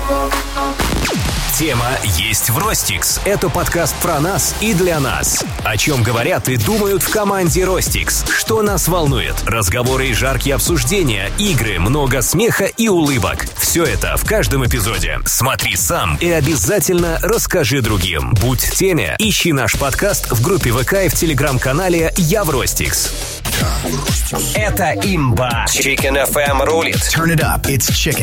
Тема «Есть в Ростикс». Это подкаст про нас и для нас. О чем говорят и думают в команде Ростикс. Что нас волнует? Разговоры и жаркие обсуждения, игры, много смеха и улыбок. Все это в каждом эпизоде. Смотри сам и обязательно расскажи другим. Будь в теме. Ищи наш подкаст в группе ВК и в телеграм-канале «Я в Ростикс». Это имба. Chicken FM рулит. Turn it up. It's Chicken